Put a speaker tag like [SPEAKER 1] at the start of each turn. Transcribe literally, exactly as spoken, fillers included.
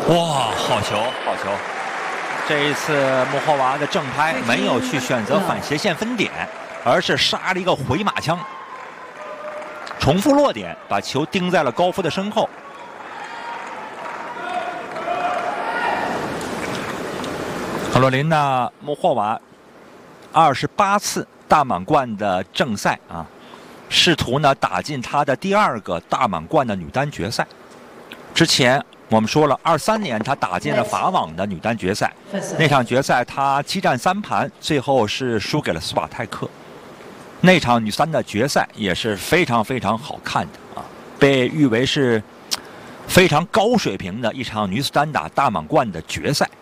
[SPEAKER 1] 哇，好球，好球！这一次莫霍娃的正拍没有去选择反斜线分点，而是杀了一个回马枪，重复落点，把球钉在了高夫的身后。卡罗琳娜·莫霍娃二十八次大满贯的正赛啊，试图呢打进她的第二个大满贯的女单决赛。之前我们说了，二三年她打进了法网的女单决赛，那场决赛她七战三盘，最后是输给了斯瓦泰克。那场女单的决赛也是非常非常好看的啊，被誉为是非常高水平的一场女子单打大满贯的决赛。